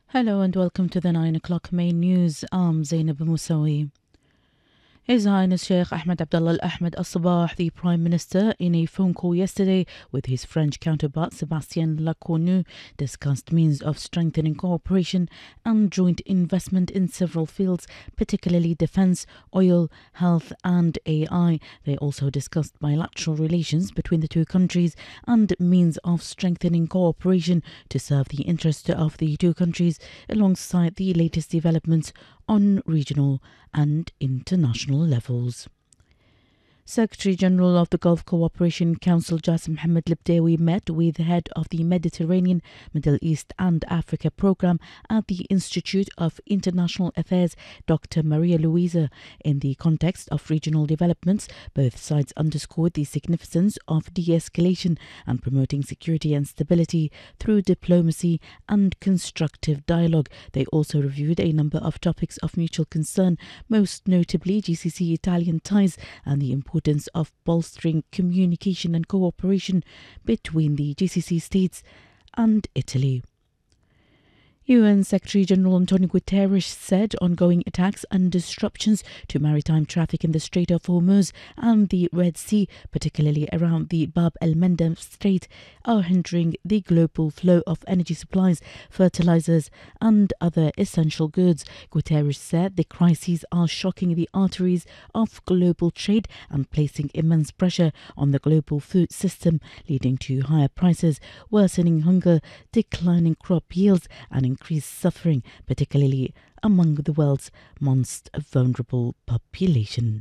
Hello and welcome to the 9 o'clock main news. I'm Zainab Moussawi. His Highness Sheikh Ahmed Abdullah Al Ahmed Al Sabah, the Prime Minister, in a phone call yesterday with his French counterpart Sébastien Lecornu, discussed means of strengthening cooperation and joint investment in several fields, particularly defence, oil, health, and AI. They also discussed bilateral relations between the two countries and means of strengthening cooperation to serve the interests of the two countries, alongside the latest developments on regional and international levels. Secretary-General of the Gulf Cooperation Council Jassim Mohammed Libdawi met with the head of the Mediterranean, Middle East and Africa Programme at the Institute of International Affairs, Dr. Maria Luisa. In the context of regional developments, both sides underscored the significance of de-escalation and promoting security and stability through diplomacy and constructive dialogue. They also reviewed a number of topics of mutual concern, most notably GCC-Italian ties and the importance of bolstering communication and cooperation between the GCC states and Italy. UN Secretary-General Antonio Guterres said ongoing attacks and disruptions to maritime traffic in the Strait of Hormuz and the Red Sea, particularly around the Bab el-Mandeb Strait, are hindering the global flow of energy supplies, fertilizers, and other essential goods. Guterres said the crises are shocking the arteries of global trade and placing immense pressure on the global food system, leading to higher prices, worsening hunger, declining crop yields, and increased suffering, particularly among the world's most vulnerable population.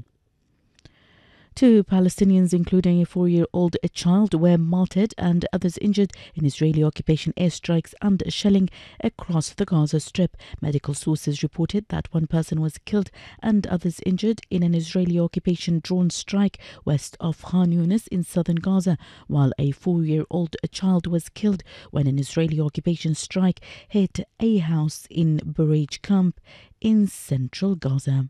2 Palestinians, including a 4-year-old child, were martyred and others injured in Israeli occupation airstrikes and shelling across the Gaza Strip. Medical sources reported that 1 person was killed and others injured in an Israeli occupation drone strike west of Khan Yunis in southern Gaza, while a 4-year-old child was killed when an Israeli occupation strike hit a house in Bureij camp in central Gaza.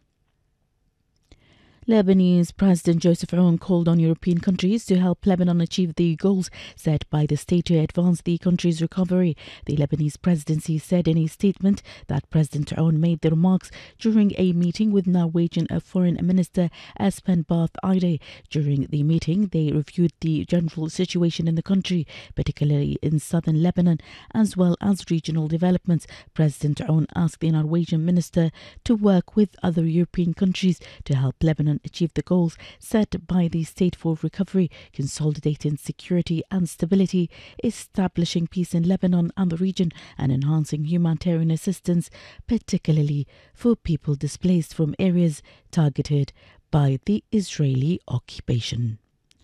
Lebanese President Joseph Aoun called on European countries to help Lebanon achieve the goals set by the state to advance the country's recovery. The Lebanese presidency said in a statement that President Aoun made the remarks during a meeting with Norwegian Foreign Minister Espen Barth Eide. During the meeting, they reviewed the general situation in the country, particularly in southern Lebanon, as well as regional developments. President Aoun asked the Norwegian minister to work with other European countries to help Lebanon achieve the goals set by the state for recovery, consolidating security and stability, establishing peace in Lebanon and the region, and enhancing humanitarian assistance, particularly for people displaced from areas targeted by the Israeli occupation.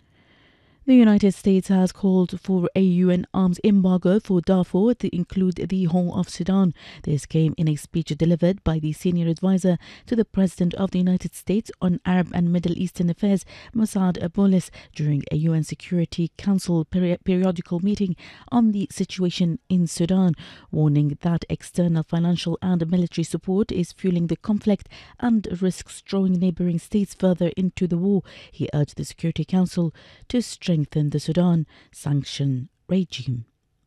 The United States has called for a UN arms embargo for Darfur to include the whole of Sudan. This came in a speech delivered by the senior advisor to the President of the United States on Arab and Middle Eastern Affairs, Mossad Aboulis, during a UN Security Council periodical meeting on the situation in Sudan, warning that external financial and military support is fueling the conflict and risks drawing neighboring states further into the war. He urged the Security Council to strengthen the Sudan sanction regime.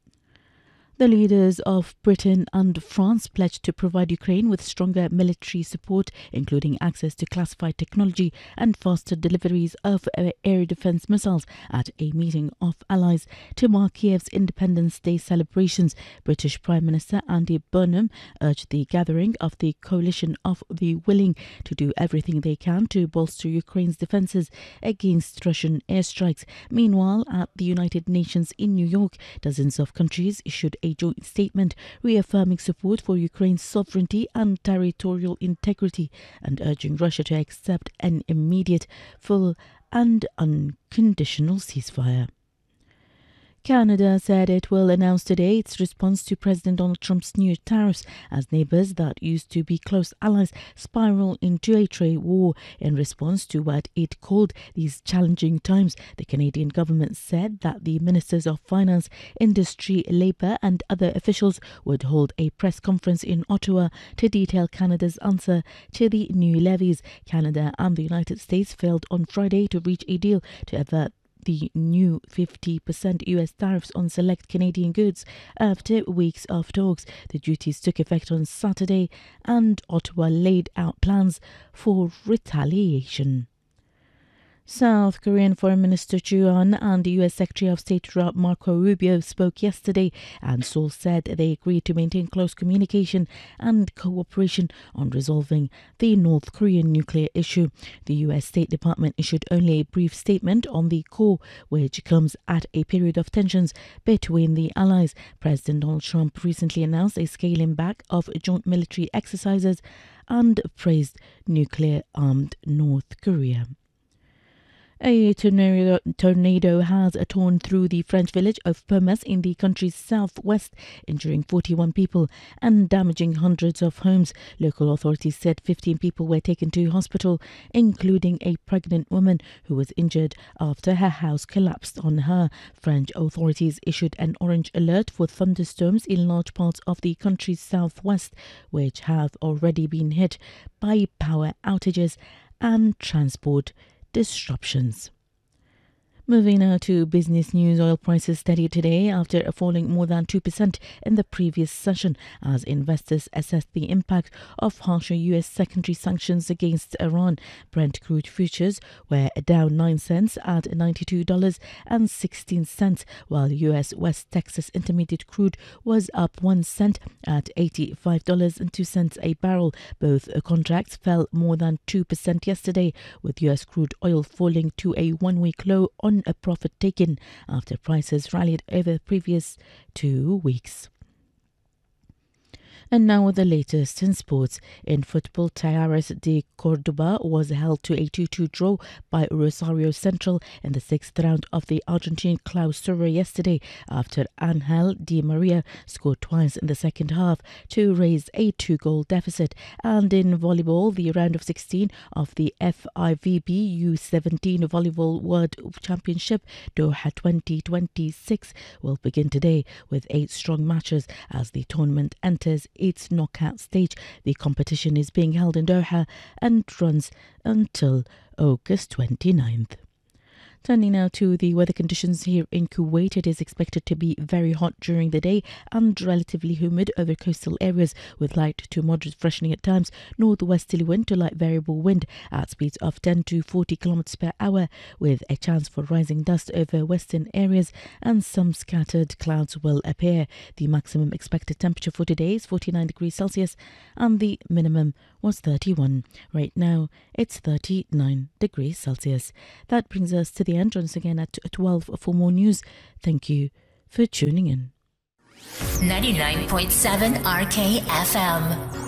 The leaders of Britain and France pledged to provide Ukraine with stronger military support, including access to classified technology and faster deliveries of air defense missiles, at a meeting of allies to mark Kiev's Independence Day celebrations. British Prime Minister Andy Burnham urged the gathering of the coalition of the willing to do everything they can to bolster Ukraine's defenses against Russian airstrikes. Meanwhile, at the United Nations in New York, dozens of countries issued a joint statement reaffirming support for Ukraine's sovereignty and territorial integrity and urging Russia to accept an immediate, full and unconditional ceasefire. Canada said it will announce today its response to President Donald Trump's new tariffs as neighbors that used to be close allies spiral into a trade war. In response to what it called these challenging times, the Canadian government said that the ministers of finance, industry, labour and other officials would hold a press conference in Ottawa to detail Canada's answer to the new levies. Canada and the United States failed on Friday to reach a deal to avert the new 50% US tariffs on select Canadian goods after weeks of talks. The duties took effect on Saturday, and Ottawa laid out plans for retaliation. South Korean Foreign Minister Chu Han and the U.S. Secretary of State Marco Rubio spoke yesterday, and Seoul said they agreed to maintain close communication and cooperation on resolving the North Korean nuclear issue. The U.S. State Department issued only a brief statement on the call, which comes at a period of tensions between the allies. President Donald Trump recently announced a scaling back of joint military exercises and praised nuclear-armed North Korea. A tornado has torn through the French village of Permas in the country's southwest, injuring 41 people and damaging hundreds of homes. Local authorities said 15 people were taken to hospital, including a pregnant woman who was injured after her house collapsed on her. French authorities issued an orange alert for thunderstorms in large parts of the country's southwest, which have already been hit by power outages and transport disruptions. Moving now to business news. Oil prices steadied today after falling more than 2% in the previous session as investors assessed the impact of harsher U.S. secondary sanctions against Iran. Brent crude futures were down 9 cents at $92.16, while U.S. West Texas Intermediate crude was up 1 cent at $85.02 a barrel. Both contracts fell more than 2% yesterday, with U.S. crude oil falling to a one-week low on a profit taken after prices rallied over the previous 2 weeks. And now the latest in sports. In football, Talleres de Cordoba was held to a 2-2 draw by Rosario Central in the 6th round of the Argentine Clausura yesterday after Angel Di Maria scored twice in the second half to raise a 2-goal deficit. And in volleyball, the round of 16 of the FIVB U17 Volleyball World Championship Doha 2026 will begin today with 8 strong matches as the tournament enters its knockout stage. The competition is being held in Doha and runs until August 29th. Turning now to the weather conditions here in Kuwait. It is expected to be very hot during the day and relatively humid over coastal areas with light to moderate freshening at times, northwesterly wind to light variable wind at speeds of 10 to 40 km per hour, with a chance for rising dust over western areas and some scattered clouds will appear. The maximum expected temperature for today is 49 degrees Celsius and the minimum was 31. Right now it's 39 degrees Celsius. That brings us to the end. Join us again at 12 for more news. Thank you for tuning in. 99.7 RKFM.